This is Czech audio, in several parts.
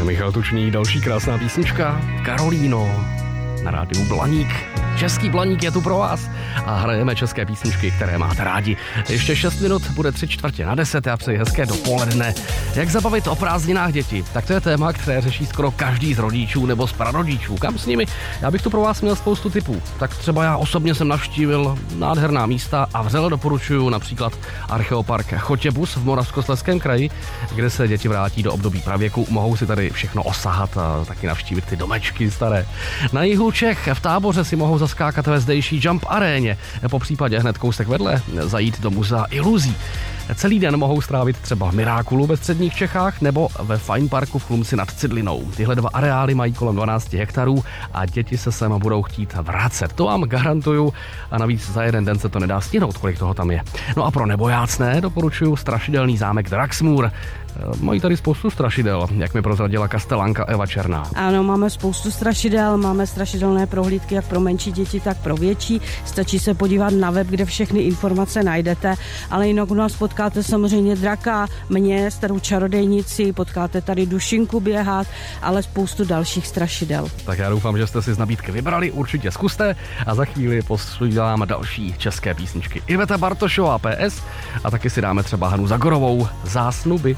Michal Tučný, další krásná písnička Karolíno na rádiu Blaník. Český Blaník je tu pro vás a hrajeme české písničky, které máte rádi. Ještě 6 minut, bude 9:45. Já přeji hezké dopoledne. Jak zabavit o prázdninách děti? Tak to je téma, které řeší skoro každý z rodičů nebo z prarodičů. Kam s nimi? Já bych tu pro vás měl spoustu tipů. Tak třeba já osobně jsem navštívil nádherná místa a vřele doporučuju například Archeopark Chotěbus v Moravskoslezském kraji, kde se děti vrátí do období pravěku. Mohou si tady všechno osahat a taky navštívit ty domečky staré. Na jihu Čech v Táboře si mohou zaskákat ve zdejší Jump aréně, po případě hned kousek vedle zajít do muzea iluzí. Celý den mohou strávit třeba v Mirákulu ve středních Čechách nebo ve Fine Parku v Chlumci nad Cidlinou. Tyhle dva areály mají kolem 12 hektarů a děti se sem budou chtít vracet. To vám garantuju a navíc za jeden den se to nedá stihnout, kolik toho tam je. No a pro nebojácné doporučuju strašidelný zámek Draxmůr. Mají tady spoustu strašidel, jak mi prozradila kastelanka Eva Černá. Ano, máme spoustu strašidel, máme strašidelné prohlídky jak pro menší děti, tak pro větší. Stačí se podívat na web, kde všechny informace najdete, ale jinak u nás potkáte samozřejmě draka, mě, starou čarodejnici, potkáte tady dušinku běhat, ale spoustu dalších strašidel. Tak já doufám, že jste si z nabídky vybrali, určitě zkuste a za chvíli posloucháme další české písničky. Iveta Bartošová PS a taky si dáme třeba Hanu Zagorovou Zásnuby.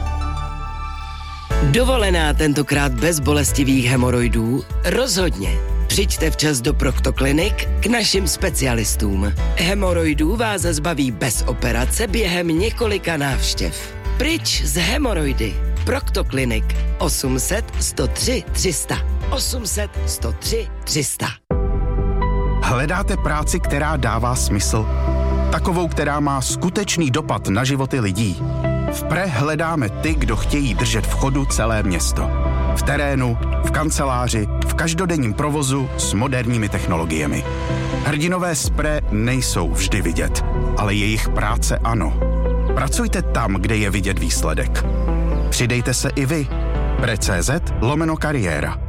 Dovolená tentokrát bez bolestivých hemoroidů? Rozhodně. Přijďte včas do Proktoklinik k našim specialistům. Hemoroidů vás zbaví bez operace během několika návštěv. Pryč z hemoroidy. Proktoklinik 800 103 300. 800 103 300. Hledáte práci, která dává smysl? Takovou, která má skutečný dopad na životy lidí? V PRE hledáme ty, kdo chtějí držet v chodu celé město. V terénu, v kanceláři, v každodenním provozu s moderními technologiemi. Hrdinové z PRE nejsou vždy vidět, ale jejich práce ano. Pracujte tam, kde je vidět výsledek. Přidejte se i vy. pre.cz/kariéra.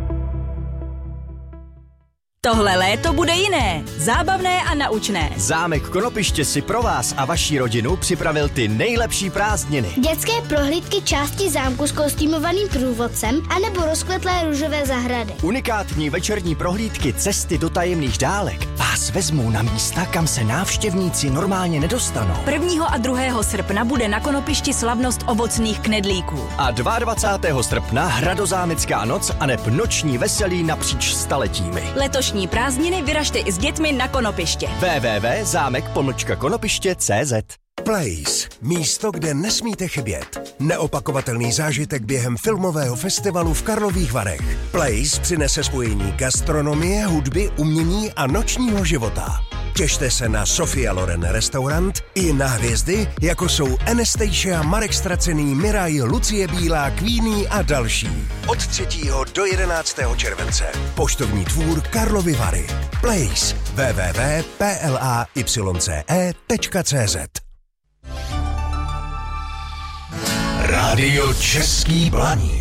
Tohle léto bude jiné, zábavné a naučné. Zámek Konopiště si pro vás a vaši rodinu připravil ty nejlepší prázdniny. Dětské prohlídky části zámku s kostýmovaným průvodcem anebo rozkvetlé růžové zahrady. Unikátní večerní prohlídky cesty do tajemných dálek vás vezmou na místa, kam se návštěvníci normálně nedostanou. 1. a 2. srpna bude na Konopišti slavnost ovocných knedlíků. A 22. srpna hradozámecká noc aneb noční veselí napříč staletími. Letošní prázdniny vyražte i s dětmi na Konopiště. www.zámek-konopiště.cz. Place. Místo, kde nesmíte chybět. Neopakovatelný zážitek během filmového festivalu v Karlových Varech. Place přinese spojení gastronomie, hudby, umění a nočního života. Těšte se na Sofia Loren restaurant i na hvězdy, jako jsou Anastasia, Marek Stracený, Miraj, Lucie Bílá, Queenie a další. Od 3. do 11. července. Poštovní dvůr Karlovy Vary. Place. www.playce.cz. Rádio Český Blaník.